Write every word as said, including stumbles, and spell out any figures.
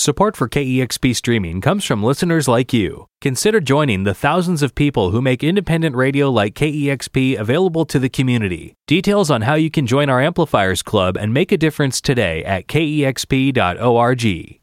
Support for K E X P Streaming comes from listeners like you. Consider joining the thousands of people who make independent radio like K E X P available to the community. Details on how you can join our Amplifiers Club and make a difference today at K E X P dot org.